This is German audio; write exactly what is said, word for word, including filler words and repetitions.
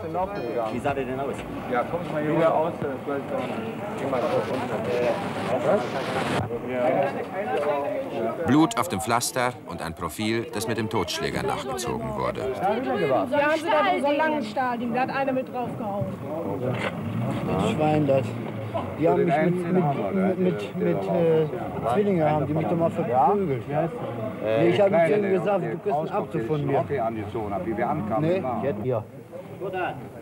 in Ordnung gegangen. Wie sah der denn aus? Ja, kommt mal hier wieder aus. Blut auf dem Pflaster und ein Profil, das mit dem Totschläger nachgezogen wurde. Ja, haben sie da so einen langen Stahl, da hat einer mit draufgehauen. Das Schwein, das. Die haben mich mit, mit, mit, mit äh, Zwillingen, haben die mich doch mal verprügelt. Nee, ich habe zu ihm gesagt, du kriegst einen Abzug von mir. Wie wir ankamen. Nee, jetzt hier.